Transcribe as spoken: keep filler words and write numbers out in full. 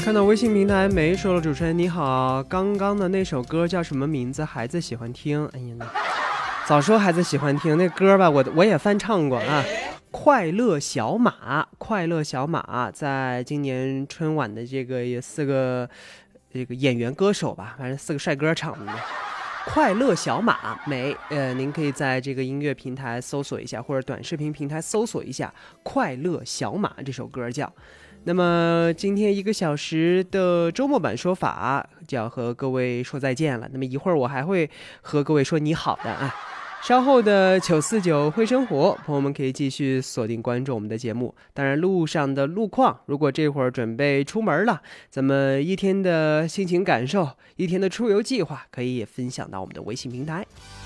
看到微信平台没说了，主持人你好，刚刚的那首歌叫什么名字？孩子喜欢听。哎呀，早说孩子喜欢听那歌吧，我我也翻唱过啊。快乐小马，快乐小马，在今年春晚的这个也四个这个演员歌手吧，反正四个帅哥唱的。快乐小马美，呃，您可以在这个音乐平台搜索一下，或者短视频平台搜索一下《快乐小马》这首歌叫。那么今天一个小时的周末版说法就要和各位说再见了。那么一会儿我还会和各位说你好的啊。稍后的九四九会生活，朋友们可以继续锁定关注我们的节目。当然路上的路况，如果这会儿准备出门了，咱们一天的心情感受，一天的出游计划，可以也分享到我们的微信平台。